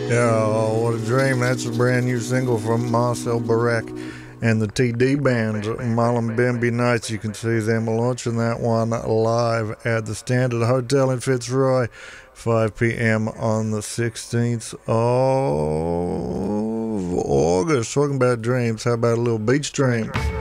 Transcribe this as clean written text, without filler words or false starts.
Yeah, oh, what a dream. That's a brand new single from Marcel Barek and the TD band, Marlon Bimby Nights. You can see them launching that one live at the Standard Hotel in Fitzroy, 5 p.m. on the 16th of August. Talking about dreams, how about a little beach dream?